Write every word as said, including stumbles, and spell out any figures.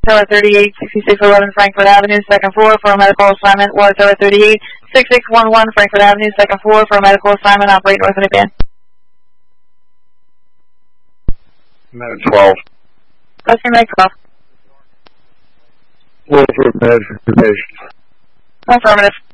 Tower thirty-eight, sixty-six eleven Frankfurt Avenue, second floor for a medical assignment. Water Tower thirty-eight, sixty-six eleven Frankfurt Avenue, second floor for a medical assignment. Operate north of the band. Med twelve. Western Med twelve. Wolford Med for patient. Affirmative.